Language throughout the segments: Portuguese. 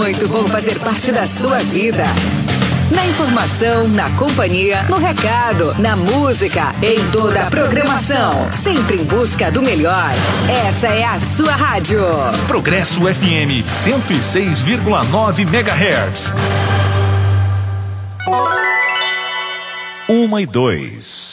muito bom fazer parte da sua vida. Na informação, na companhia, no recado, na música, em toda a programação. Sempre em busca do melhor. Essa é a sua rádio. Progresso FM 106,9 MHz. 1:02.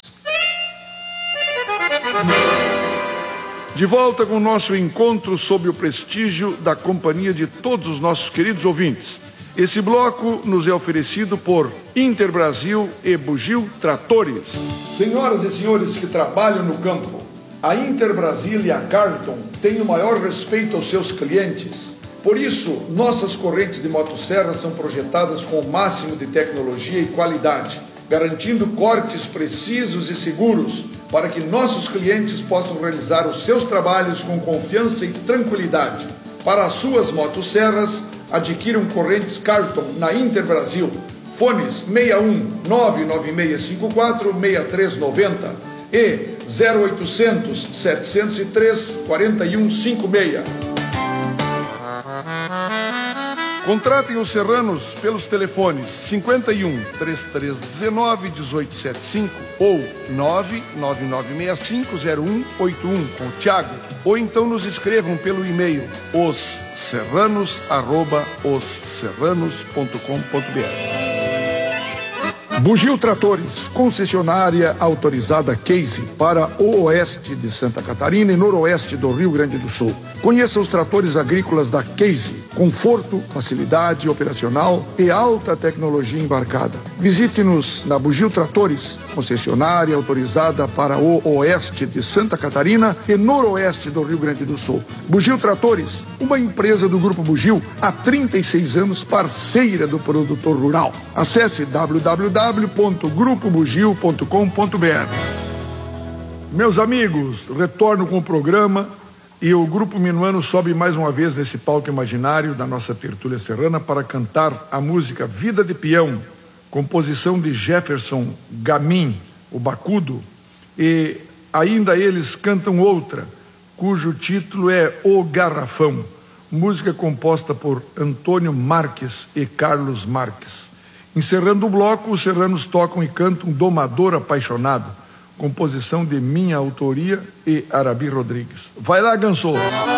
De volta com o nosso encontro sob o prestígio da companhia de todos os nossos queridos ouvintes. Esse bloco nos é oferecido por Interbrasil e Bugio Tratores. Senhoras e senhores que trabalham no campo, a Interbrasil e a Carlton têm o maior respeito aos seus clientes. Por isso, nossas correntes de motosserra são projetadas com o máximo de tecnologia e qualidade, garantindo cortes precisos e seguros para que nossos clientes possam realizar os seus trabalhos com confiança e tranquilidade. Para as suas motosserras, adquiram correntes Carlton na Interbrasil. Fones 61 99654 6390 e 0800 703 4156. Contratem os serranos pelos telefones 51 3319 1875 ou 999650181 com o Thiago, ou então nos escrevam pelo e-mail osserranos@osserranos.com.br. Bugio Tratores, concessionária autorizada Case para o oeste de Santa Catarina e noroeste do Rio Grande do Sul. Conheça os tratores agrícolas da Case, conforto, facilidade operacional e alta tecnologia embarcada. Visite-nos na Bugio Tratores, concessionária autorizada para o oeste de Santa Catarina e noroeste do Rio Grande do Sul. Bugio Tratores, uma empresa do Grupo Bugio, há 36 anos parceira do produtor rural. Acesse www.grupobugio.com.br. Meus amigos, retorno com o programa e o Grupo Minuano sobe mais uma vez nesse palco imaginário da nossa tertúlia serrana para cantar a música Vida de Peão, composição de Jefferson Gamin, o Bacudo, e ainda eles cantam outra, cujo título é O Garrafão, música composta por Antônio Marques e Carlos Marques. Encerrando o bloco, os serranos tocam e cantam Domador Apaixonado, composição de minha autoria e Arabi Rodrigues. Vai lá, Gansô!